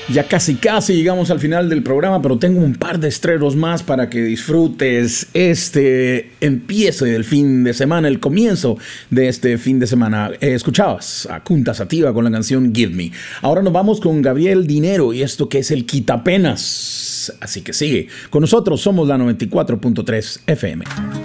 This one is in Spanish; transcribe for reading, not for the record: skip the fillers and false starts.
Ya casi llegamos al final del programa, pero tengo un par de estrenos más para que disfrutes este empiezo del fin de semana, el comienzo de este fin de semana. Escuchabas a Kunta Sativa con la canción Give Me. Ahora nos vamos con Gabriel Dinero y esto que es el Quitapenas. Así que sigue con nosotros, somos la 94.3 FM.